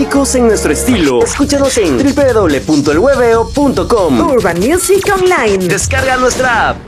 únicos en nuestro estilo. Escúchanos en www.elhueveo.com. Urban Music Online. Descarga nuestra app.